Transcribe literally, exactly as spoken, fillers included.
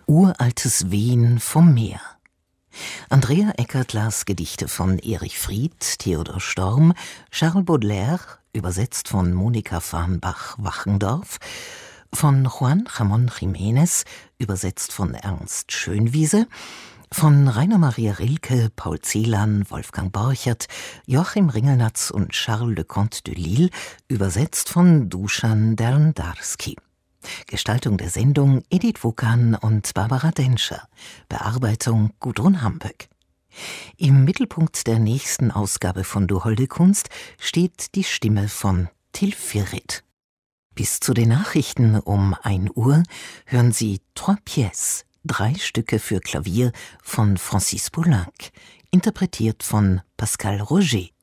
Uraltes Wehen vom Meer. Andrea Eckert las Gedichte von Erich Fried, Theodor Storm, Charles Baudelaire, übersetzt von Monika Farnbach-Wachendorf, von Juan Ramón Jiménez, übersetzt von Ernst Schönwiese, von Rainer Maria Rilke, Paul Celan, Wolfgang Borchert, Joachim Ringelnatz und Charles Leconte de Lisle, übersetzt von Dusan Derndarski. Gestaltung der Sendung Edith Wokan und Barbara Denscher. Bearbeitung Gudrun Hamböck. Im Mittelpunkt der nächsten Ausgabe von Du holde Kunst steht die Stimme von Till Firrit. Bis zu den Nachrichten um ein Uhr hören Sie Trois Pièces, drei Stücke für Klavier von Francis Poulenc, interpretiert von Pascal Roger.